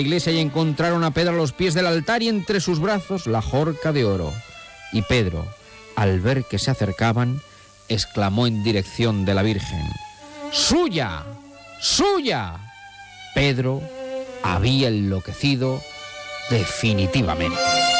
iglesia y encontraron a Pedro a los pies del altar y entre sus brazos la jorca de oro. Y Pedro, al ver que se acercaban, exclamó en dirección de la Virgen: ¡Suya! ¡Suya! Pedro había enloquecido definitivamente.